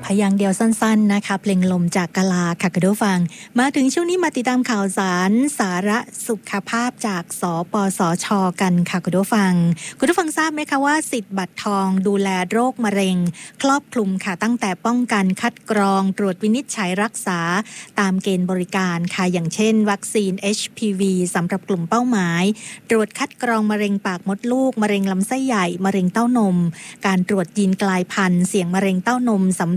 พยางค์เดียวสั้นๆนะคะเพลงลมจากกาลาค่ะคุณผู้ฟังมาถึงช่วงนี้มาติดตามข่าวสารสาระสุขภาพจากสปสช.กันค่ะคุณผู้ฟังทราบไหมคะว่าสิทธิ์บัตรทองดูแลโรคมะเร็งครอบคลุมค่ะตั้งแต่ป้องกันคัดกรองตรวจวินิจฉัยรักษาตามเกณฑ์บริการค่ะอย่างเช่นวัคซีน HPV สำหรับกลุ่มเป้าหมายตรวจคัดกรองมะเร็งปากมดลูกมะเร็งลำไส้ใหญ่มะเร็งเต้านมการตรวจยีนกลายพันธุ์เสี่ยงมะเร็งเต้านม